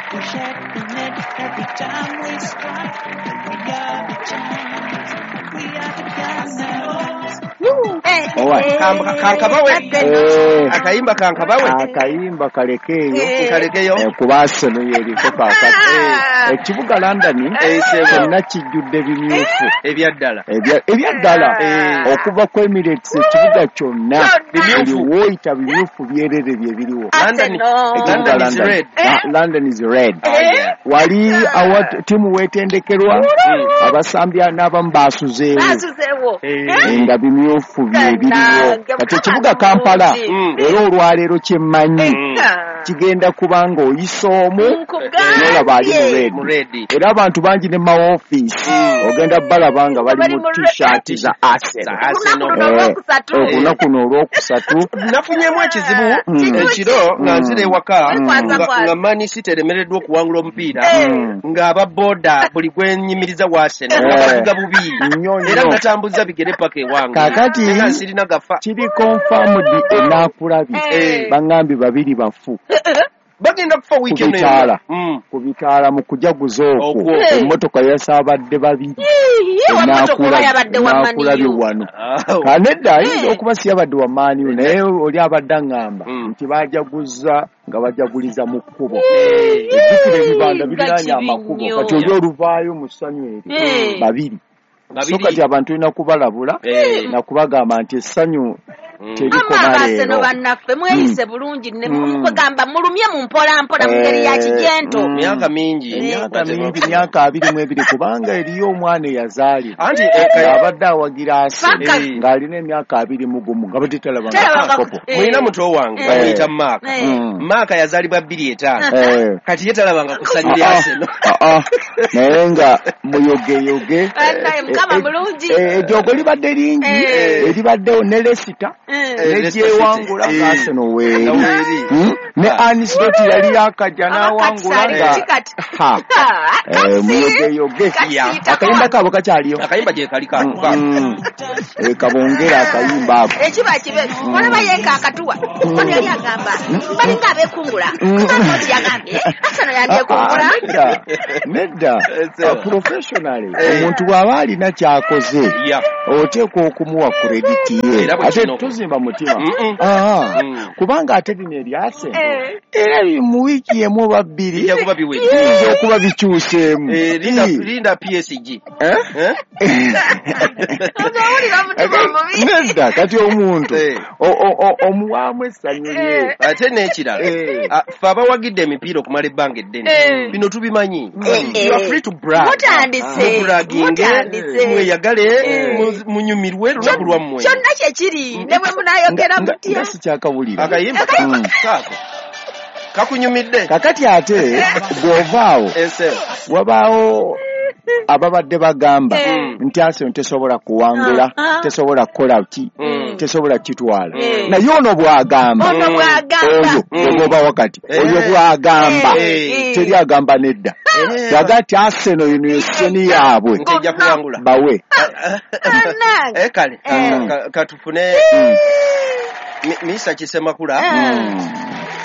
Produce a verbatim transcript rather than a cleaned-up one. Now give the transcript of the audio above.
We shed the net every time we strike. We are the champions. We are the Gunners. Kankabawe akayimba kankabawe akayimba kalekeyo kalekeyo kuba Arsenal yeriko kakati ekibuga London kyonna kijjudde bimyufu ebyaddala ebyaddala okuva ku Emirates ekibuga kyonna biwoyita bimyufu byerere bye biriwo. London is red. London is red. Wali awa timu wetendekerwa abasambya n'abamu basuzeewo nga bimyufu bye biriwo. Kati ekibuga Kampala era olwaleero kyemmanyi kigenda kubanga oyisa omu n'olaba ali mu red. Era abantu bangi ne ma office ogenda balaba nga bali mu t-shirt za Arsenal. Olunaku olwokusatu nafunyemu ekizibu ekiro nga nzire ewaka nga Man City eremereddwa okuwangula omupiira nga ababoda buli gwenyimiriza wa Arsenal abavuga bubi era natambuza bigere paka ewange kakati sirina gafa kiri confirmed enakulabi bangambi babiri bafu bagenda kufa weekend kubitala kubitala mu kujaguza okwo emmotoka yasabadde babiri enakulabi wano kanedda ayinza okuba si yabadde wa mani naye oli abadde ngamba nti bajaguza nga bajaguliza mu kkubo ejjukira ebibanda biriraanya amakubo kati oli oluvaayo mu ssanyu eri babiri so kati abantu olina kubalabula nakubagamba nti essanyu Mama Arsenal bannaffe mweyise bulungi ne mukugamba mulumye mu mpola mpola mu ngeri ya kijento. Myaka mingi myaka mingi myaka abiri mu ebiri kubanga eriyo omwana eyazali anti abadde awagira Arsenal ng'alina emyaka abiri mu gumu nga batetalaba ngakopo. Mulina muto wange bayita Mark. Mark yazalibwa bbiri etaano kati yetalabanga kusanyira Arsenal. Naye nga muyogeyoge mukama mulungi ejogo libadde lingi eribaddewo ne Leicester nekyewangula nga Arsenal weeri ne Ancelotti yali yakajja n'awangula nga muyogeyoge akayimba kaabo kakyaliyo akayimba gye kali kakuka kabongera akayimba ako ekiba kibe olaba yenka akatuwa ono yali agamba balinga abekungula Ancelotti yagambye Arsenal yandekungula nedda professionally omuntu bw'aba alina kyakoze oteekwa okumuwa credit ye ate tuzimba mutima kubanga ate lino eryase era mu wiiki emu oba bbiri yinza okuba bikyuseemu linda P S G nedda kati omuntu omuwaamu essanyu lye ate n'ekirala ffe abawagidde emipiira okumala ebbanga eddene bino tubimanyi mweyagale munyumirwe lunaku lwammwe kyonna kyekiri ne bwe munayogera mutya sikyakawulira akayimba kaako kakunyumidde kakati ate bw'ovaawo wabaawo ababadde bagamba nti Arsenal tesobola kuwangula tesobola kukola ki tesobola kitwala naye ono bw'agamba oyo oba wakati oyo bw'agamba teri agamba nedda yagati Arsenal union yaabwe ntejja kuwangula bawe kale katufune Misa Kisemakula